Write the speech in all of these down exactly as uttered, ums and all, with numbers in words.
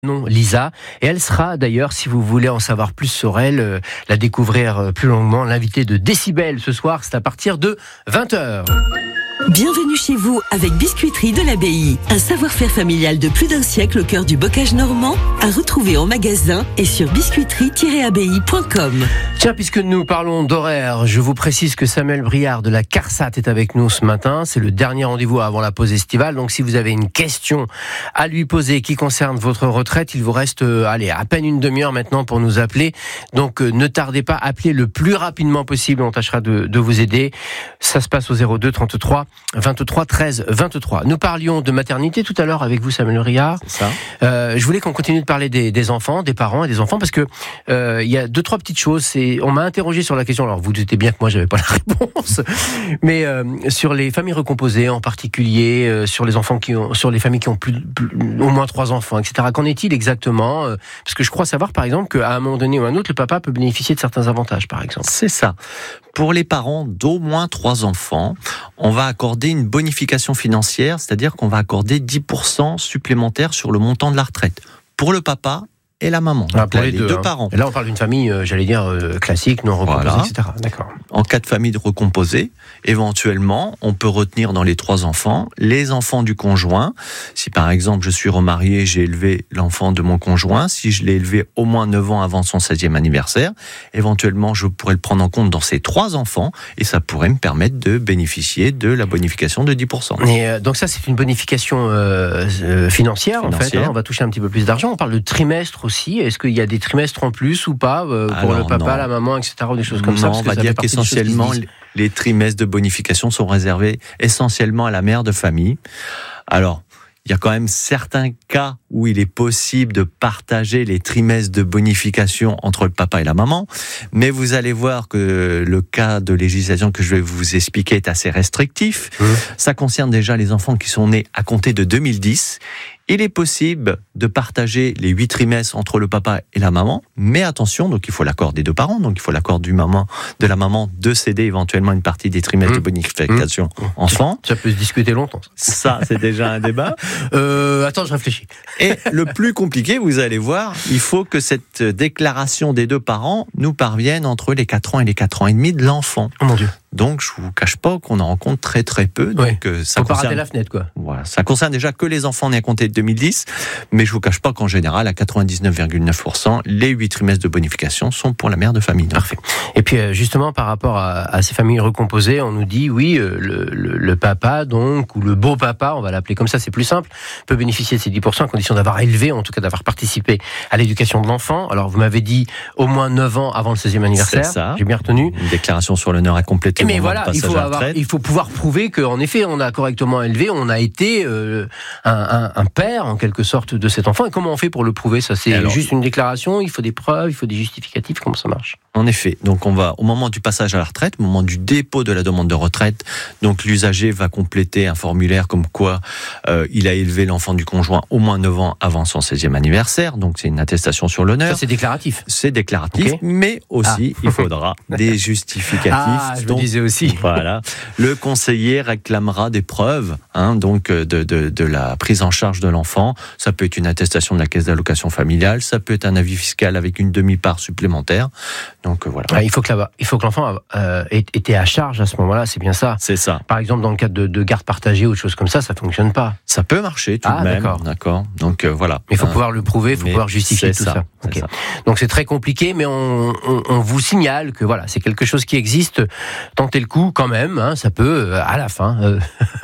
Non, Lisa, et elle sera d'ailleurs, si vous voulez en savoir plus sur elle, euh, la découvrir euh, plus longuement, l'invitée de Décibel ce soir, c'est à partir de vingt heures. Bienvenue chez vous avec Biscuiterie de l'Abbaye. Un savoir-faire familial de plus d'un siècle au cœur du bocage normand, à retrouver en magasin et sur biscuiterie tiret abbaye point com. Tiens, puisque nous parlons d'horaire, je vous précise que Samuel Briard de la CARSAT est avec nous ce matin. C'est le dernier rendez-vous avant la pause estivale. Donc si vous avez une question à lui poser qui concerne votre retraite, il vous reste euh, allez, à peine une demi-heure maintenant pour nous appeler. Donc euh, ne tardez pas, appelez le plus rapidement possible. On tâchera de, de vous aider. Ça se passe au zéro deux trente-trois vingt-trois treize vingt-trois. Nous parlions de maternité tout à l'heure avec vous, Samuel Briard. C'est ça. Euh, je voulais qu'on continue de parler des, des enfants, des parents et des enfants, parce que euh, il y a deux trois petites choses. C'est, on m'a interrogé sur la question. Alors vous doutez bien que moi j'avais pas la réponse, mais euh, sur les familles recomposées en particulier, euh, sur les enfants qui ont, sur les familles qui ont plus, plus au moins trois enfants, et cetera. Qu'en est-il exactement? euh, Parce que je crois savoir, par exemple, qu'à un moment donné ou un autre, le papa peut bénéficier de certains avantages, par exemple. C'est ça. Pour les parents d'au moins trois enfants, on va accorder une bonification financière, c'est-à-dire qu'on va accorder dix pour cent supplémentaires sur le montant de la retraite. Pour le papa et la maman, Ah, donc pour là, les les deux, deux hein. parents. Et là, on parle d'une famille, euh, j'allais dire, euh, classique, non recomposée, Voilà. et cetera. D'accord. En cas de famille recomposée, éventuellement, on peut retenir dans les trois enfants les enfants du conjoint. Si par exemple, je suis remarié, j'ai élevé l'enfant de mon conjoint, si je l'ai élevé au moins neuf ans avant son seizième anniversaire, éventuellement, je pourrais le prendre en compte dans ces trois enfants et ça pourrait me permettre de bénéficier de la bonification de dix pour cent. Et euh, donc ça, c'est une bonification euh, euh, financière, en fait. Financière. Hein, on va toucher un petit peu plus d'argent. On parle de trimestre aussi. Est-ce qu'il y a des trimestres en plus ou pas euh, pour Alors, le papa, non. la maman, et cetera, ou des choses comme ça? Non, Parce on que va ça dire fait partie des choses qui se qu'essentiellement, disent. les trimestres de bonification sont réservés essentiellement à la mère de famille. Alors, il y a quand même certains cas où il est possible de partager les trimestres de bonification entre le papa et la maman, mais vous allez voir que le cas de législation que je vais vous expliquer est assez restrictif. Mmh. Ça concerne déjà les enfants qui sont nés à compter de deux mille dix. Il est possible de partager les huit trimestres entre le papa et la maman, mais attention, donc il faut l'accord des deux parents, donc il faut l'accord du maman, de la maman de céder éventuellement une partie des trimestres Mmh. de bonification Mmh. enfant. Ça peut se discuter longtemps. Ça. Ça, c'est déjà un débat. Euh, attends, je réfléchis. Et le plus compliqué, vous allez voir, il faut que cette déclaration des deux parents nous parvienne entre les quatre ans et les quatre ans et demi de l'enfant. Oh mon Dieu. Donc, je vous cache pas qu'on en rencontre très très peu. Donc, Ouais. euh, ça Faut pas rater concerne, la fenêtre, quoi. voilà, ça concerne déjà que les enfants nés à compter de deux mille dix, mais je vous cache pas qu'en général, à quatre-vingt-dix-neuf virgule neuf pour cent, les huit trimestres de bonification sont pour la mère de famille. Parfait. Et puis euh, justement par rapport à, à ces familles recomposées, on nous dit oui, euh, le, le, le papa donc ou le beau papa, on va l'appeler comme ça, c'est plus simple, peut bénéficier de ces dix pour cent à condition d'avoir élevé, en tout cas d'avoir participé à l'éducation de l'enfant. Alors vous m'avez dit au moins neuf ans avant le seizième anniversaire. C'est ça. J'ai bien retenu. Une déclaration sur l'honneur à compléter. Mais au moment voilà, du il passage faut à la avoir, retraite. il faut pouvoir prouver qu'en effet on a correctement élevé, on a été euh, un, un, un père en quelque sorte de cet enfant. Et comment on fait pour le prouver? Ça, c'est Alors, juste une déclaration. Il faut des preuves, il faut des justificatifs. Comment ça marche? En effet, donc on va au moment du passage à la retraite, au moment du dépôt de la demande de retraite, donc l'usager va compléter un formulaire comme quoi euh, il a élevé l'enfant du conjoint au moins neuf ans avant son seizième anniversaire, donc c'est une attestation sur l'honneur. Ça, c'est déclaratif. C'est déclaratif, Ok. mais aussi Ah. il faudra des justificatifs. Ah, je me Donc, disais aussi. Voilà, le conseiller réclamera des preuves, hein, donc de, de, de la prise en charge de l'enfant. Ça peut être une attestation de la caisse d'allocation familiale, ça peut être un avis fiscal avec une demi-part supplémentaire. Donc voilà. Ah, il faut que la- il faut que l'enfant euh, ait été à charge à ce moment-là, c'est bien ça. C'est ça. Par exemple, dans le cadre de, de garde partagée ou de choses comme ça, ça fonctionne pas. Ça peut marcher tout Ah, de même, d'accord. d'accord. Donc euh, voilà. Mais il faut Hein, pouvoir le prouver, il faut mais pouvoir justifier c'est tout ça. ça, c'est Ok. ça. Donc c'est très compliqué, mais on, on, on vous signale que voilà, c'est quelque chose qui existe. Tentez le coup quand même, hein, ça peut euh, à la fin, euh,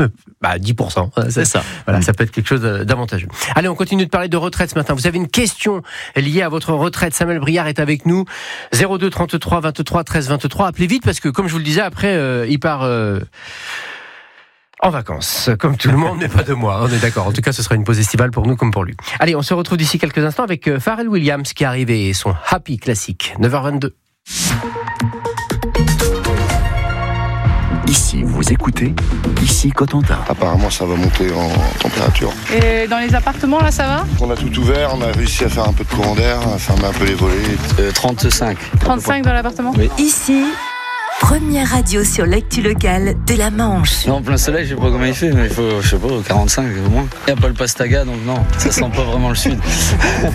bah dix pour cent. C'est ça. Voilà, ça peut être quelque chose d'avantageux. Allez, on continue de parler de retraite ce matin. Vous avez une question liée à votre retraite. Samuel Briard est avec nous. zéro deux trente-trois vingt-trois treize vingt-trois. Appelez vite parce que, comme je vous le disais, après, euh, il part euh, en vacances. Comme tout le monde, mais pas de moi. On est d'accord. En tout cas, ce sera une pause estivale pour nous comme pour lui. Allez, on se retrouve d'ici quelques instants avec euh, Pharrell Williams qui arrive et son Happy classique. neuf heures vingt-deux. Ici, vous écoutez, ici Cotentin. Apparemment, ça va monter en température. Et dans les appartements, là, ça va? On a tout ouvert, on a réussi à faire un peu de courant d'air, à fermer un peu les volets. Euh, trente-cinq. trente-cinq dans l'appartement? Oui. Ici, première radio sur l'actu locale de la Manche. Non, en plein soleil, je sais pas comment il fait, mais il faut, je sais pas, quarante-cinq au moins. Il n'y a pas le Pastaga, donc non, ça sent pas vraiment le sud.